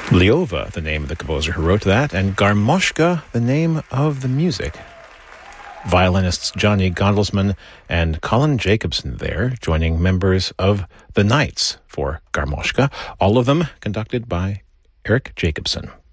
Lyova, the name of the composer who wrote that, and Garmoshka, the name of the music. Violinists Johnny Gondelsman and Colin Jacobson there, joining members of the Knights for Garmoshka, all of them conducted by Eric Jacobson.